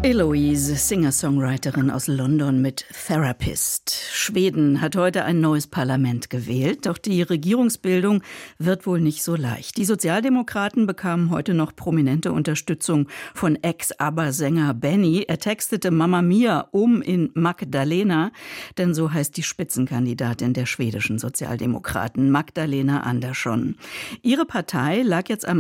Eloise, Singer-Songwriterin aus London mit Therapist. Schweden hat heute ein neues Parlament gewählt, doch die Regierungsbildung wird wohl nicht so leicht. Die Sozialdemokraten bekamen heute noch prominente Unterstützung von Ex-ABBA-Sänger Benny. Er textete Mamma Mia in Magdalena, denn so heißt die Spitzenkandidatin der schwedischen Sozialdemokraten, Magdalena Andersson. Ihre Partei lag jetzt am